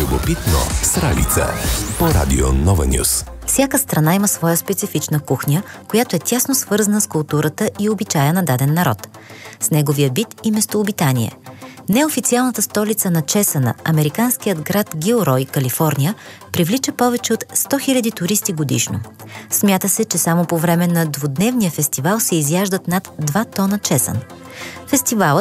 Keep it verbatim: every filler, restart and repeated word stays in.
Любопитно с Ралица по Радио Нова Нюс. Всяка страна има своя специфична кухня, която е тясно свързана с културата и обичая на даден народ, с неговия бит и местообитание. Неофициалната столица на Чесъна, американският град Гилрой, Калифорния, привлича повече от сто хиляди туристи годишно. Смята се, че само по време на двудневния фестивал се изяждат над два тона чесън. Фестивалът